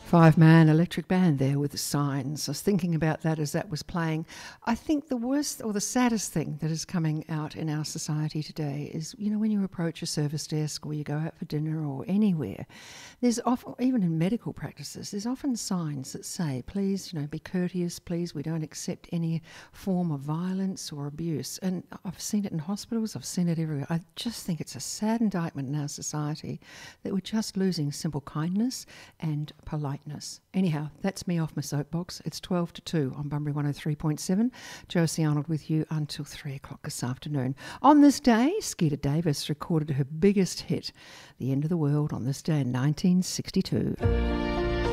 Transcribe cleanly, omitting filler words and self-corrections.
Five-man electric band there with the signs. I was thinking about that as that was playing. I think the worst or the saddest thing that is coming out in our society today is, when you approach a service desk or you go out for dinner or anywhere, there's often, even in medical practices, there's often signs that say, please, be courteous, please, we don't accept any form of violence or abuse. And I've seen it in hospitals, I've seen it everywhere. I just think it's a sad indictment in our society that we're just losing simple kindness and politeness. Anyhow, that's me off my soapbox. It's 12 to 2 on Bunbury 103.7. Josie Arnold with you until 3 o'clock this afternoon. On this day, Skeeter Davis recorded her biggest hit, The End of the World, on this day in 1962.